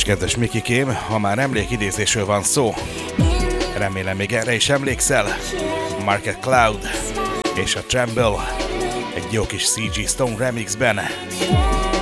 kedves Mikikém, ha már emlékidézésről van szó, remélem még erre is emlékszel. Market Cloud és a Tremble egy jó kis CG Stone remixben.